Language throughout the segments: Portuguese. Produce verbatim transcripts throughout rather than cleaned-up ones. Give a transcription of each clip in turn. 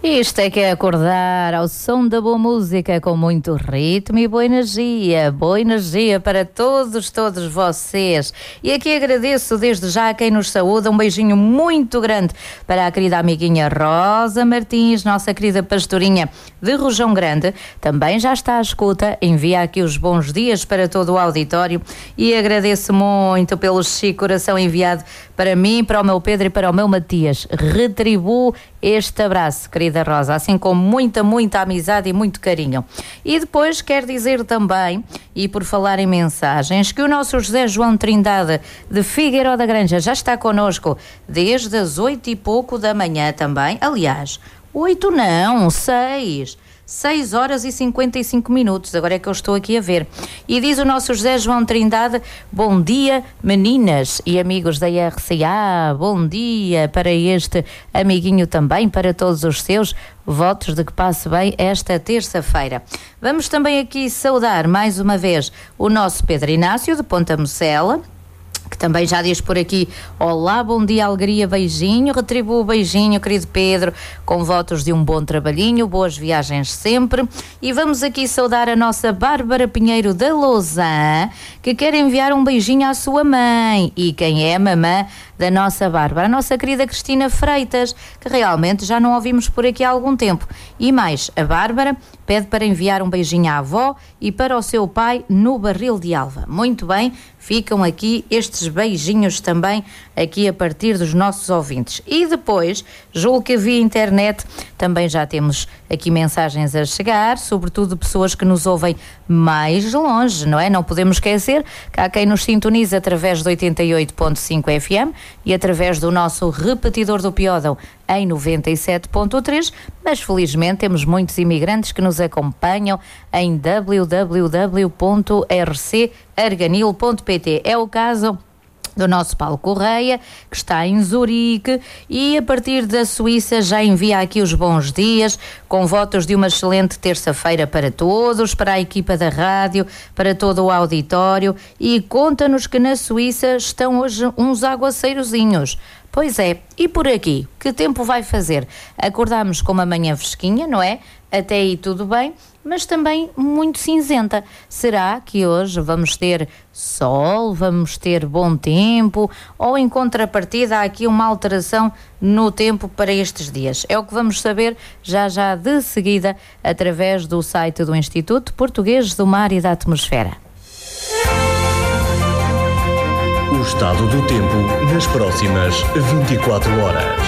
Isto é que é acordar ao som da boa música, com muito ritmo e boa energia. Boa energia para todos, todos vocês. E aqui agradeço desde já a quem nos saúda. Um beijinho muito grande para a querida amiguinha Rosa Martins, nossa querida pastorinha de Rojão Grande. Também já está à escuta. Envia aqui os bons dias para todo o auditório. E agradeço muito pelo chique coração enviado para mim, para o meu Pedro e para o meu Matias. Retribuo este abraço, querida Rosa, assim com muita, muita amizade e muito carinho. E depois quero dizer também, e por falar em mensagens, que o nosso José João Trindade de Figueiró da Granja já está connosco desde as oito e pouco da manhã também. Aliás, oito não, seis. seis horas e cinquenta e cinco minutos, agora é que eu estou aqui a ver. E diz o nosso José João Trindade: bom dia, meninas e amigos da R C A, bom dia para este amiguinho também, para todos os seus votos de que passe bem esta terça-feira. Vamos também aqui saudar mais uma vez o nosso Pedro Inácio de Ponta Mocela, que também já diz por aqui: olá, bom dia, alegria, beijinho. Retribuo o beijinho, querido Pedro, com votos de um bom trabalhinho, boas viagens sempre. E vamos aqui saudar a nossa Bárbara Pinheiro da Lausanne, que quer enviar um beijinho à sua mãe. E quem é a mamã da nossa Bárbara? A nossa querida Cristina Freitas, que realmente já não ouvimos por aqui há algum tempo. E mais, a Bárbara pede para enviar um beijinho à avó e para o seu pai no Barril de Alva. Muito bem, ficam aqui estes beijinhos também aqui a partir dos nossos ouvintes. E depois, julgo que via internet também já temos aqui mensagens a chegar, sobretudo pessoas que nos ouvem mais longe, não é? Não podemos esquecer que há quem nos sintoniza através de oitenta e oito ponto cinco F M e através do nosso repetidor do Piódão em noventa e sete ponto três, mas felizmente temos muitos imigrantes que nos acompanham em w w w ponto r c arganil ponto p t. É o caso do nosso Paulo Correia, que está em Zurique, e a partir da Suíça já envia aqui os bons dias, com votos de uma excelente terça-feira para todos, para a equipa da rádio, para todo o auditório, e conta-nos que na Suíça estão hoje uns aguaceirozinhos. Pois é, e por aqui, que tempo vai fazer? Acordámos com uma manhã fresquinha, não é? Até aí tudo bem, mas também muito cinzenta. Será que hoje vamos ter sol, vamos ter bom tempo, ou em contrapartida há aqui uma alteração no tempo para estes dias? É o que vamos saber já já de seguida através do site do Instituto Português do Mar e da Atmosfera. O estado do tempo nas próximas vinte e quatro horas.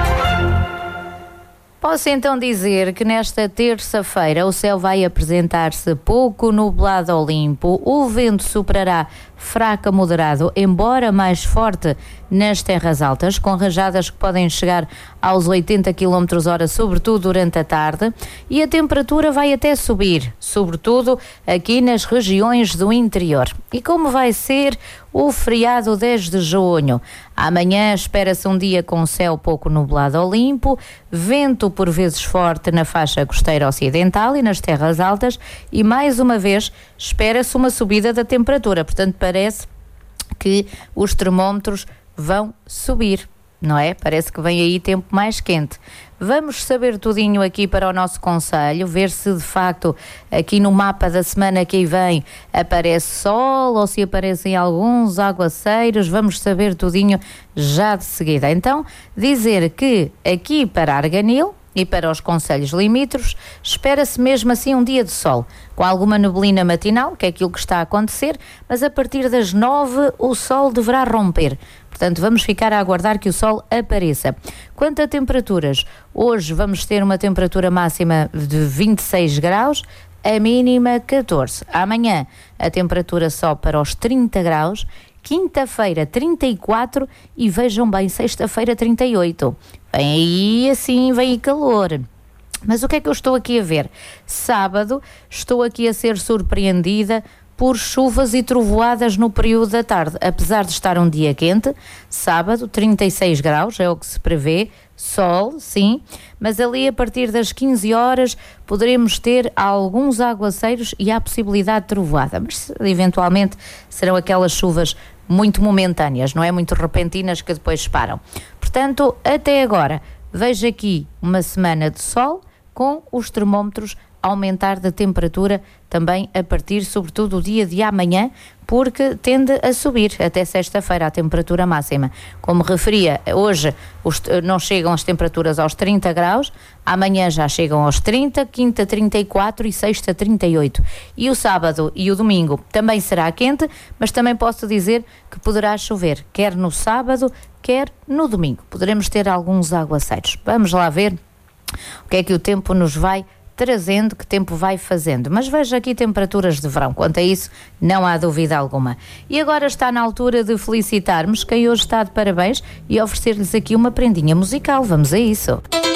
Posso então dizer que nesta terça-feira o céu vai apresentar-se pouco nublado ao limpo, o vento soprará fraco a moderado, embora mais forte nas terras altas, com rajadas que podem chegar aos oitenta quilómetros hora, sobretudo durante a tarde, e a temperatura vai até subir, sobretudo aqui nas regiões do interior. E como vai ser o feriado dez de junho? Amanhã espera-se um dia com céu pouco nublado ao limpo, vento por vezes forte na faixa costeira ocidental e nas terras altas, e mais uma vez espera-se uma subida da temperatura, portanto parece que os termómetros vão subir, não é? Parece que vem aí tempo mais quente. Vamos saber tudinho aqui para o nosso concelho, ver se de facto aqui no mapa da semana que aí vem aparece sol ou se aparecem alguns aguaceiros. Vamos saber tudinho já de seguida. Então, dizer que aqui para Arganil e para os concelhos limítrofes espera-se mesmo assim um dia de sol, com alguma neblina matinal, que é aquilo que está a acontecer, mas a partir das nove o sol deverá romper. Portanto, vamos ficar a aguardar que o sol apareça. Quanto a temperaturas, hoje vamos ter uma temperatura máxima de vinte e seis graus, a mínima catorze. Amanhã a temperatura sobe para os trinta graus, quinta-feira trinta e quatro e vejam bem, sexta-feira trinta e oito. Vem aí assim, vem aí calor. Mas o que é que eu estou aqui a ver? Sábado estou aqui a ser surpreendida por chuvas e trovoadas no período da tarde. Apesar de estar um dia quente, sábado, trinta e seis graus, é o que se prevê, sol, sim, mas ali a partir das quinze horas poderemos ter alguns aguaceiros e há possibilidade de trovoada, mas eventualmente serão aquelas chuvas muito momentâneas, não é? Muito repentinas que depois param. Portanto, até agora, vejo aqui uma semana de sol com os termómetros a aumentar de temperatura também a partir, sobretudo, do dia de amanhã, porque tende a subir até sexta-feira a temperatura máxima. Como referia, hoje os, não chegam as temperaturas aos trinta graus, amanhã já chegam aos trinta, quinta trinta e quatro e sexta trinta e oito. E o sábado e o domingo também será quente, mas também posso dizer que poderá chover, quer no sábado, quer no domingo. Poderemos ter alguns aguaceiros. Vamos lá ver o que é que o tempo nos vai trazendo, que tempo vai fazendo. Mas veja aqui temperaturas de verão. Quanto a isso, não há dúvida alguma. E agora está na altura de felicitarmos quem hoje está de parabéns e oferecer-lhes aqui uma prendinha musical. Vamos a isso.